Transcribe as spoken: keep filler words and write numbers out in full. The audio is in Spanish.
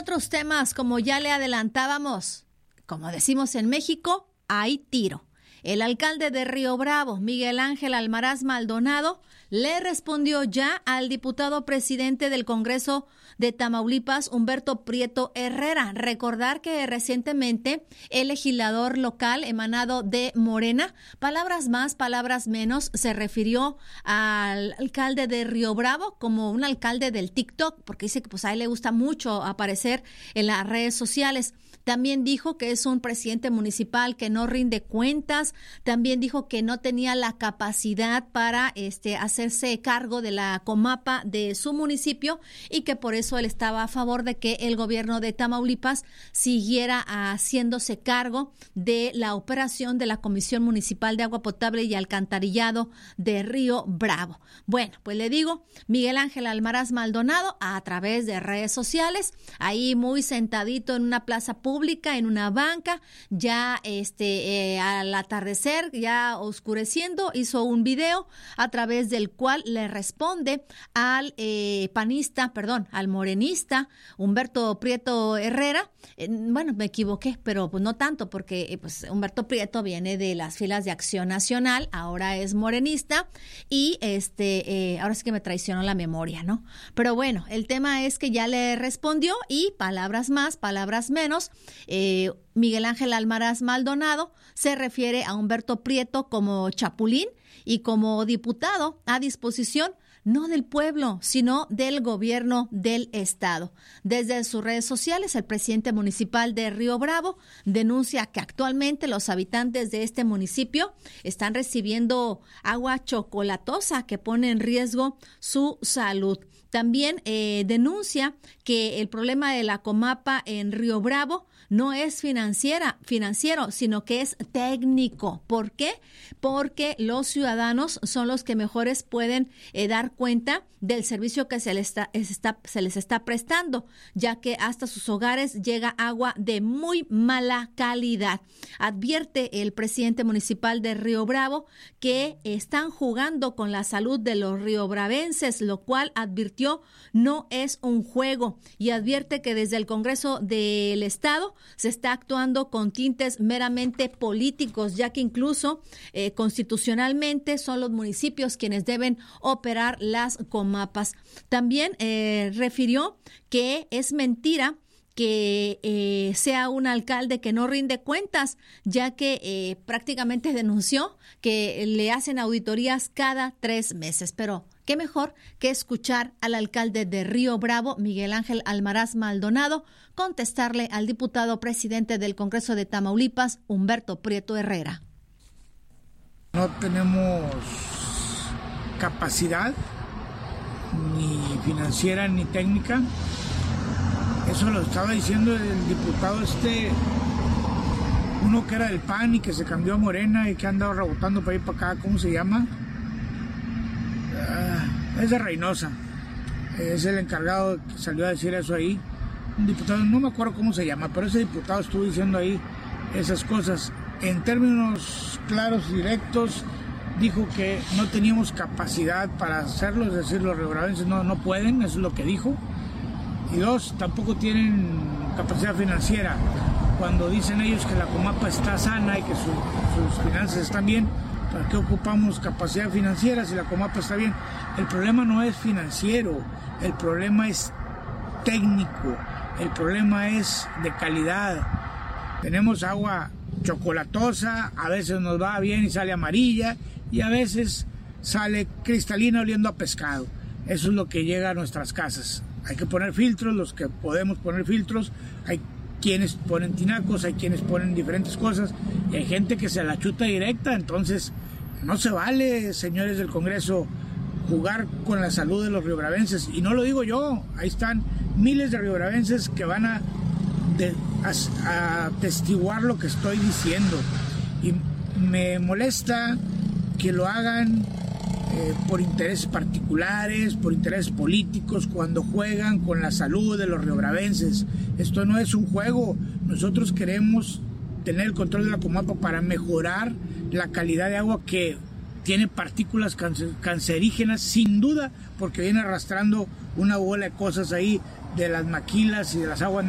otros temas, como ya le adelantábamos, como decimos en México, hay tiro. El alcalde de Río Bravo, Miguel Ángel Almaraz Maldonado, le respondió ya al diputado presidente del Congreso de Tamaulipas, Humberto Prieto Herrera. Recordar que recientemente el legislador local emanado de Morena, palabras más, palabras menos, se refirió al alcalde de Río Bravo como un alcalde del TikTok, porque dice que pues a él le gusta mucho aparecer en las redes sociales. También dijo que es un presidente municipal que no rinde cuentas. También dijo que no tenía la capacidad para este, hacerse cargo de la Comapa de su municipio y que por eso él estaba a favor de que el gobierno de Tamaulipas siguiera haciéndose cargo de la operación de la Comisión Municipal de Agua Potable y Alcantarillado de Río Bravo. Bueno, pues le digo, Miguel Ángel Almaraz Maldonado, a través de redes sociales, ahí muy sentadito en una plaza pública, pública en una banca, ya este eh, al atardecer, ya oscureciendo, hizo un video a través del cual le responde al eh, panista, perdón, al morenista Humberto Prieto Herrera. Eh, bueno, me equivoqué, pero pues no tanto, porque eh, pues Humberto Prieto viene de las filas de Acción Nacional, ahora es morenista y este eh, ahora sí que me traicionó la memoria, ¿no? Pero bueno, el tema es que ya le respondió y palabras más, palabras menos. Eh, Miguel Ángel Almaraz Maldonado se refiere a Humberto Prieto como chapulín y como diputado a disposición no del pueblo, sino del gobierno del estado. Desde sus redes sociales, el presidente municipal de Río Bravo denuncia que actualmente los habitantes de este municipio están recibiendo agua chocolatosa que pone en riesgo su salud. También eh, denuncia que el problema de la Comapa en Río Bravo no es financiera, financiero, sino que es técnico. ¿Por qué? Porque los ciudadanos son los que mejores pueden eh, dar cuenta del servicio que se les está, está, se les está prestando, ya que hasta sus hogares llega agua de muy mala calidad. Advierte el presidente municipal de Río Bravo que están jugando con la salud de los riobravenses, lo cual advirtió no es un juego, y advierte que desde el Congreso del Estado se está actuando con tintes meramente políticos, ya que incluso eh, constitucionalmente son los municipios quienes deben operar las comapas. También eh, refirió que es mentira que eh, sea un alcalde que no rinde cuentas, ya que eh, prácticamente denunció que le hacen auditorías cada tres meses. Pero qué mejor que escuchar al alcalde de Río Bravo, Miguel Ángel Almaraz Maldonado, contestarle al diputado presidente del Congreso de Tamaulipas, Humberto Prieto Herrera. No tenemos capacidad ni financiera ni técnica. Eso lo estaba diciendo el diputado este, uno que era del P A N y que se cambió a Morena y que ha andado rebotando para ir para acá. ¿Cómo se llama? Uh, es de Reynosa. Es el encargado que salió a decir eso ahí. Un diputado, no me acuerdo cómo se llama, pero ese diputado estuvo diciendo ahí esas cosas. En términos claros y directos, dijo que no teníamos capacidad para hacerlo, es decir, los riobravenses no, no pueden, eso es lo que dijo. Y dos, tampoco tienen capacidad financiera. Cuando dicen ellos que la Comapa está sana y que su, sus finanzas están bien, ¿para qué ocupamos capacidad financiera si la Comapa está bien? El problema no es financiero, el problema es técnico, el problema es de calidad. Tenemos agua chocolatosa, a veces nos va bien y sale amarilla, y a veces sale cristalina oliendo a pescado. Eso es lo que llega a nuestras casas. Hay que poner filtros, los que podemos poner filtros. Hay quienes ponen tinacos, hay quienes ponen diferentes cosas, y hay gente que se la chuta directa. Entonces no se vale, señores del Congreso, jugar con la salud de los riobravenses. Y no lo digo yo, ahí están miles de riobravenses que van a, de, a, a atestiguar lo que estoy diciendo. Y me molesta que lo hagan Eh, por intereses particulares, por intereses políticos, cuando juegan con la salud de los riobravenses. Esto no es un juego. Nosotros queremos tener el control de la Comapa para mejorar la calidad de agua, que tiene partículas cancerígenas sin duda, porque viene arrastrando una bola de cosas ahí de las maquilas y de las aguas